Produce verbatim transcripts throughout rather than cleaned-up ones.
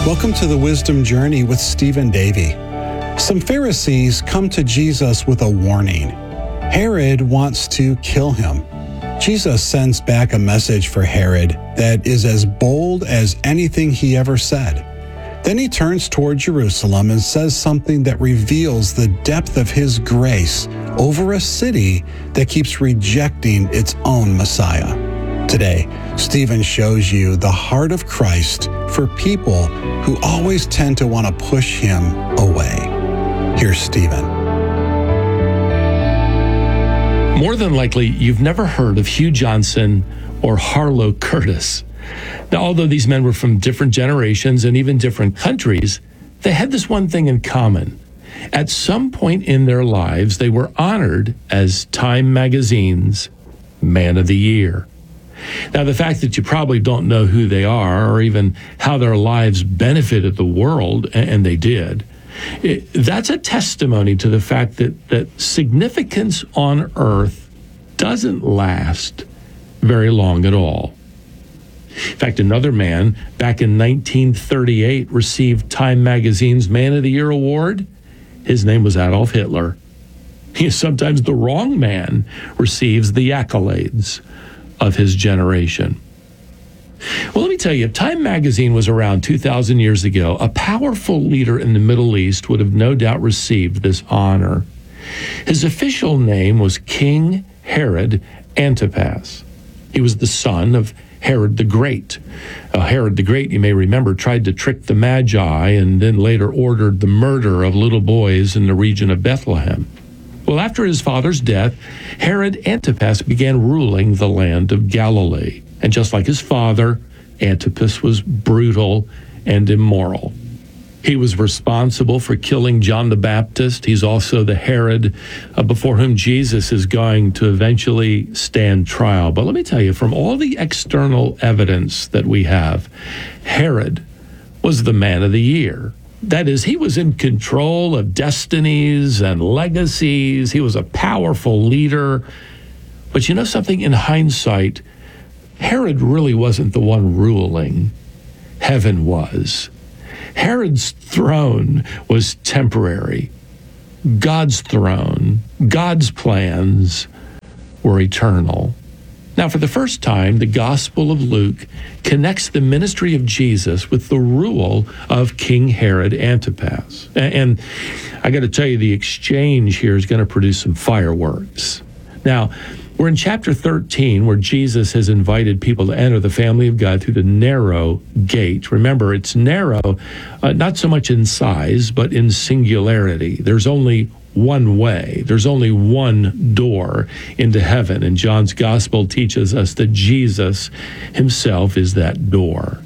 Welcome to the Wisdom Journey with Stephen Davey. Some Pharisees come to Jesus with a warning. Herod wants to kill him. Jesus sends back a message for Herod that is as bold as anything he ever said. Then he turns toward Jerusalem and says something that reveals the depth of his grace over a city that keeps rejecting its own Messiah. Today, Stephen shows you the heart of Christ for people who always tend to want to push him away. Here's Stephen. More than likely, you've never heard of Hugh Johnson or Harlow Curtis. Now, although these men were from different generations and even different countries, they had this one thing in common. At some point in their lives, they were honored as Time Magazine's Man of the Year. Now, the fact that you probably don't know who they are or even how their lives benefited the world, and they did, it, that's a testimony to the fact that, that significance on earth doesn't last very long at all. In fact, another man back in nineteen thirty-eight received Time Magazine's Man of the Year award. His name was Adolf Hitler. Sometimes the wrong man receives the accolades of his generation. Well, let me tell you, if Time Magazine was around two thousand years ago, a powerful leader in the Middle East would have no doubt received this honor. His official name was King Herod Antipas. He was the son of Herod the Great. Uh, Herod the Great, you may remember, tried to trick the Magi and then later ordered the murder of little boys in the region of Bethlehem. Well, after his father's death, Herod Antipas began ruling the land of Galilee. And just like his father, Antipas was brutal and immoral. He was responsible for killing John the Baptist. He's also the Herod uh, before whom Jesus is going to eventually stand trial. But let me tell you, from all the external evidence that we have, Herod was the man of the year. That is, he was in control of destinies and legacies. He was a powerful leader. But you know something? In hindsight, Herod really wasn't the one ruling. Heaven was. Herod's throne was temporary. God's throne, God's plans were eternal. Now, for the first time, the Gospel of Luke connects the ministry of Jesus with the rule of King Herod Antipas. And I got to tell you, the exchange here is going to produce some fireworks. Now, we're in chapter thirteen, where Jesus has invited people to enter the family of God through the narrow gate. Remember, it's narrow, uh, not so much in size, but in singularity. There's only one way. There's only one door into heaven. And John's gospel teaches us that Jesus himself is that door.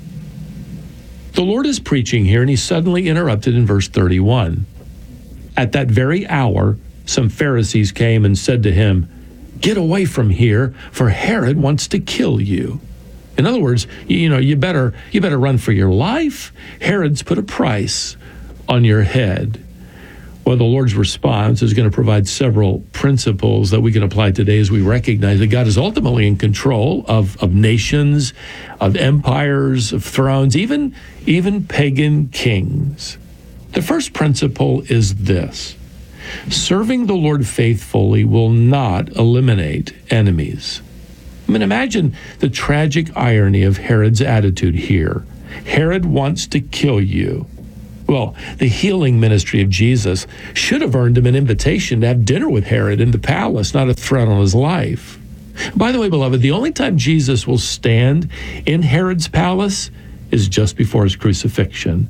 The Lord is preaching here, and he's suddenly interrupted in verse thirty-one. At that very hour, some Pharisees came and said to him, "Get away from here, for Herod wants to kill you." In other words, you know, you better you better run for your life. Herod's put a price on your head. Well, the Lord's response is going to provide several principles that we can apply today as we recognize that God is ultimately in control of, of nations, of empires, of thrones, even, even pagan kings. The first principle is this: serving the Lord faithfully will not eliminate enemies. I mean, imagine the tragic irony of Herod's attitude here. Herod wants to kill you. Well, the healing ministry of Jesus should have earned him an invitation to have dinner with Herod in the palace, not a threat on his life. By the way, beloved, the only time Jesus will stand in Herod's palace is just before his crucifixion.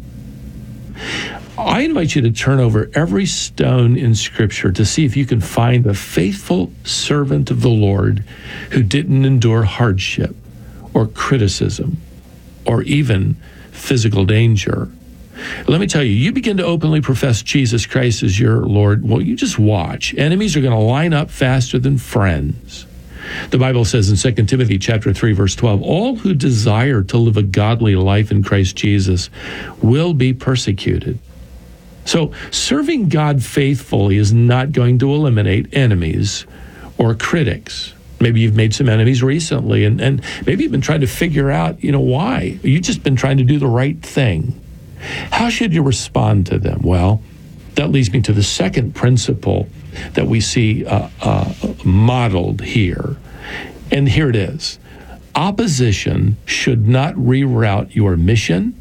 I invite you to turn over every stone in Scripture to see if you can find a faithful servant of the Lord who didn't endure hardship or criticism or even physical danger. Let me tell you, you begin to openly profess Jesus Christ as your Lord, well, you just watch. Enemies are going to line up faster than friends. The Bible says in Second Timothy chapter three, verse twelve, all who desire to live a godly life in Christ Jesus will be persecuted. So serving God faithfully is not going to eliminate enemies or critics. Maybe you've made some enemies recently, and, and maybe you've been trying to figure out, you know, why. You've just been trying to do the right thing. How should you respond to them? Well, that leads me to the second principle that we see uh, uh, modeled here. And here it is. Opposition should not reroute your mission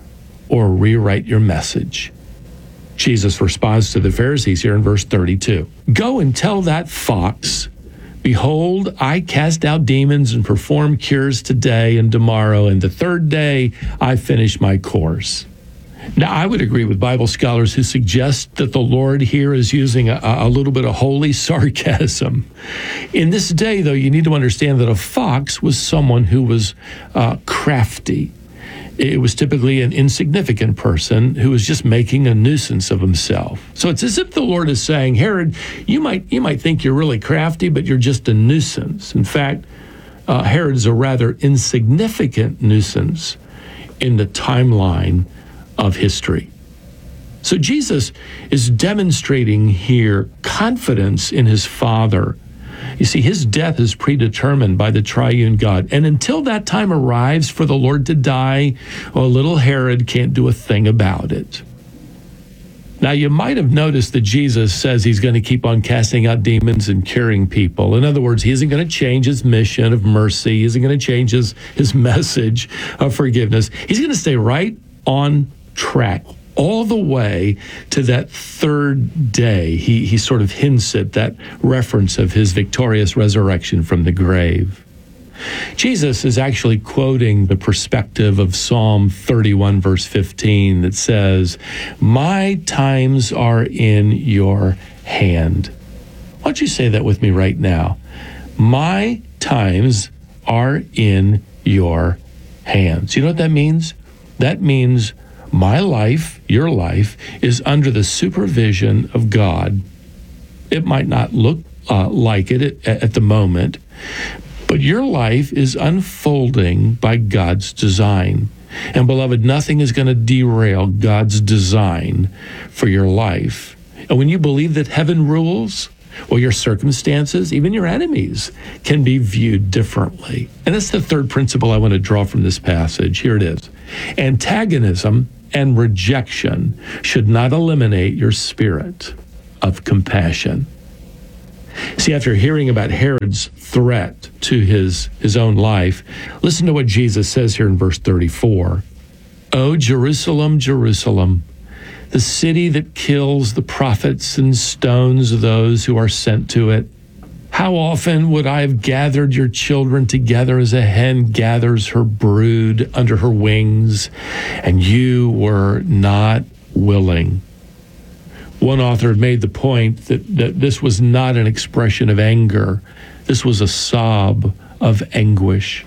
or rewrite your message. Jesus responds to the Pharisees here in verse thirty-two. Go and tell that fox, behold, I cast out demons and perform cures today and tomorrow, and the third day I finish my course. Now, I would agree with Bible scholars who suggest that the Lord here is using a, a little bit of holy sarcasm. In this day, though, you need to understand that a fox was someone who was uh, crafty. It was typically an insignificant person who was just making a nuisance of himself. So it's as if the Lord is saying, Herod, you might you might think you're really crafty, but you're just a nuisance. In fact, uh, Herod is a rather insignificant nuisance in the timeline of history. So Jesus is demonstrating here confidence in his Father. You see, his death is predetermined by the triune God. And until that time arrives for the Lord to die, well, little Herod can't do a thing about it. Now, you might have noticed that Jesus says he's going to keep on casting out demons and curing people. In other words, he isn't going to change his mission of mercy. He isn't going to change his, his message of forgiveness. He's going to stay right on track all the way to that third day. He, he sort of hints at that reference of his victorious resurrection from the grave. Jesus is actually quoting the perspective of Psalm thirty-one, verse fifteen, that says, my times are in your hand. Why don't you say that with me right now? My times are in your hands. You know what that means? That means my life, your life, is under the supervision of God. It might not look uh, like it at, at the moment, but your life is unfolding by God's design. And beloved, nothing is going to derail God's design for your life. And when you believe that heaven rules, well, your circumstances, even your enemies, can be viewed differently. And that's the third principle I want to draw from this passage. Here it is. Antagonism and rejection should not eliminate your spirit of compassion. See, after hearing about Herod's threat to his, his own life, listen to what Jesus says here in verse thirty-four. O Jerusalem, Jerusalem, the city that kills the prophets and stones those who are sent to it. How often would I have gathered your children together as a hen gathers her brood under her wings, and you were not willing. One author made the point that, that this was not an expression of anger. This was a sob of anguish.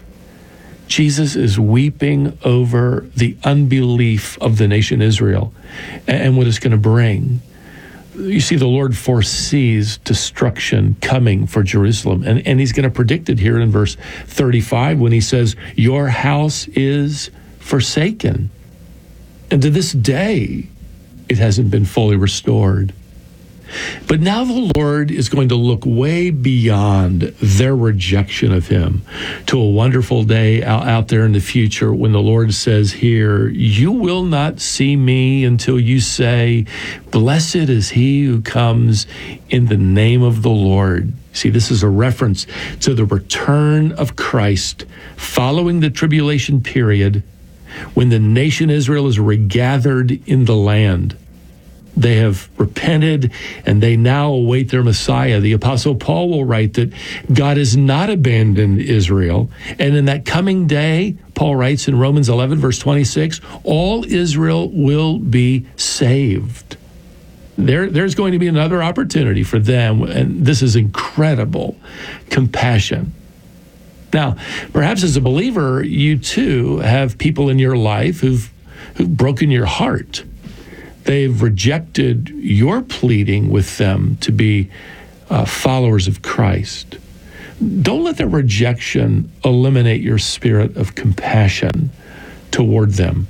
Jesus is weeping over the unbelief of the nation Israel and what it's going to bring. You see, the Lord foresees destruction coming for Jerusalem, and, and he's going to predict it here in verse thirty-five when he says, your house is forsaken. And to this day, it hasn't been fully restored. But now the Lord is going to look way beyond their rejection of him to a wonderful day out, out there in the future when the Lord says here, you will not see me until you say, blessed is he who comes in the name of the Lord. See, this is a reference to the return of Christ following the tribulation period when the nation Israel is regathered in the land. They have repented, and they now await their Messiah. The Apostle Paul will write that God has not abandoned Israel. And in that coming day, Paul writes in Romans eleven, verse twenty-six, all Israel will be saved. There, there's going to be another opportunity for them, and this is incredible compassion. Now, perhaps as a believer, you too have people in your life who've, who've broken your heart. They've rejected your pleading with them to be uh, followers of Christ. Don't let their rejection eliminate your spirit of compassion toward them.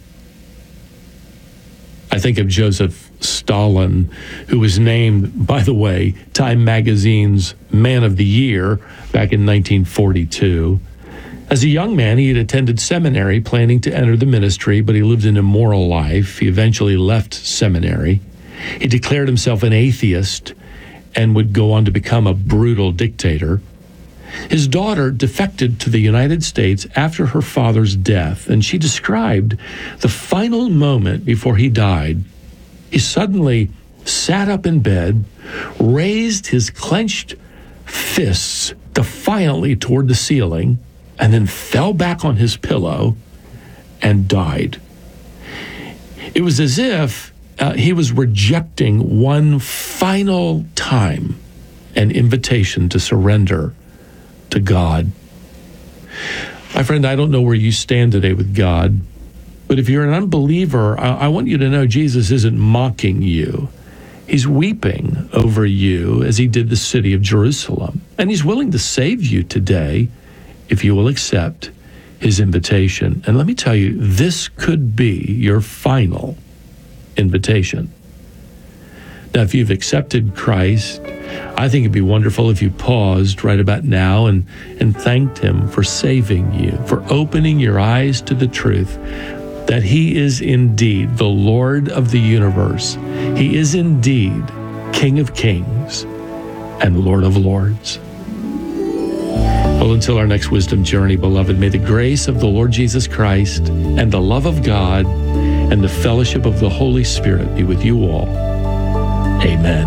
I think of Joseph Stalin, who was named, by the way, Time Magazine's Man of the Year back in nineteen forty-two. As a young man, he had attended seminary, planning to enter the ministry, but he lived an immoral life. He eventually left seminary. He declared himself an atheist and would go on to become a brutal dictator. His daughter defected to the United States after her father's death, and she described the final moment before he died. He suddenly sat up in bed, raised his clenched fists defiantly toward the ceiling, and then fell back on his pillow and died. It was as if uh, he was rejecting one final time an invitation to surrender to God. My friend, I don't know where you stand today with God, but if you're an unbeliever, I, I want you to know Jesus isn't mocking you. He's weeping over you as he did the city of Jerusalem. And he's willing to save you today if you will accept his invitation. And let me tell you, this could be your final invitation. Now, if you've accepted Christ, I think it'd be wonderful if you paused right about now and, and thanked him for saving you, for opening your eyes to the truth that he is indeed the Lord of the universe. He is indeed King of kings and Lord of lords. Well, until our next wisdom journey, beloved, may the grace of the Lord Jesus Christ and the love of God and the fellowship of the Holy Spirit be with you all. Amen.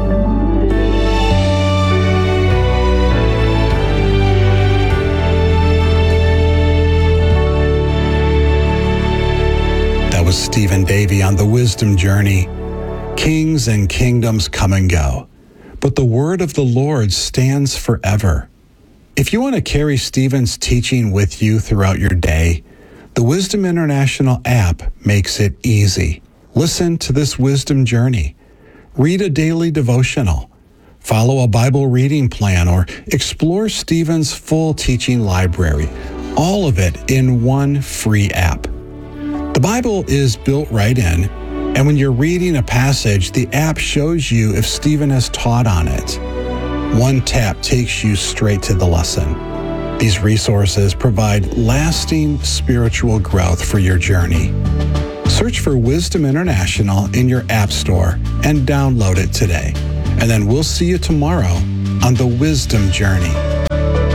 That was Stephen Davey on the wisdom journey. Kings and kingdoms come and go, but the word of the Lord stands forever. If you want to carry Stephen's teaching with you throughout your day, the Wisdom International app makes it easy. Listen to this wisdom journey. Read a daily devotional. Follow a Bible reading plan or explore Stephen's full teaching library. All of it in one free app. The Bible is built right in, and when you're reading a passage, the app shows you if Stephen has taught on it. One tap takes you straight to the lesson. These resources provide lasting spiritual growth for your journey. Search for Wisdom International in your app store and download it today. And then we'll see you tomorrow on the Wisdom Journey.